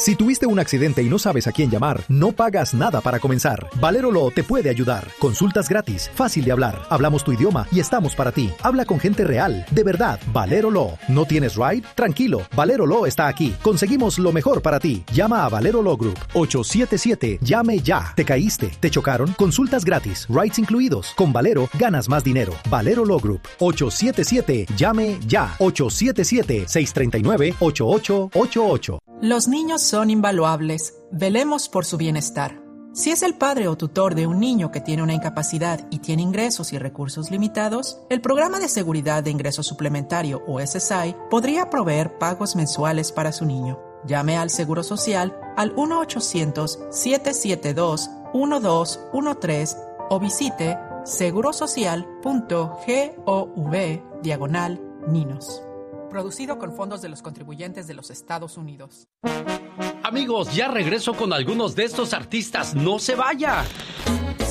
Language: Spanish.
Si tuviste un accidente y no sabes a quién llamar, no pagas nada para comenzar. Valero Law te puede ayudar. Consultas gratis, fácil de hablar. Hablamos tu idioma y estamos para ti. Habla con gente real, de verdad. Valero Law. ¿No tienes ride? Tranquilo, Valero Law está aquí. Conseguimos lo mejor para ti. Llama a Valero Law Group. 877, llame ya. ¿Te caíste? ¿Te chocaron? Consultas gratis, rides incluidos. Con Valero ganas más dinero. Valero Law Group. 877, llame ya. 877-639-8888. Los niños son invaluables. Velemos por su bienestar. Si es el padre o tutor de un niño que tiene una incapacidad y tiene ingresos y recursos limitados, el Programa de Seguridad de Ingreso Suplementario o SSI podría proveer pagos mensuales para su niño. Llame al Seguro Social al 1-800-772-1213 o visite segurosocial.gov/ninos. Producido con fondos de los contribuyentes de los Estados Unidos. Amigos, ya regreso con algunos de estos artistas. ¡No se vaya!